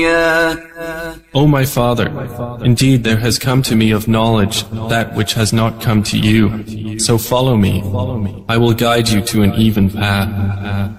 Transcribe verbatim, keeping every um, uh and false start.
O my father, indeed there has come to me of knowledge that which has not come to you. So follow me. I will guide you to an even path.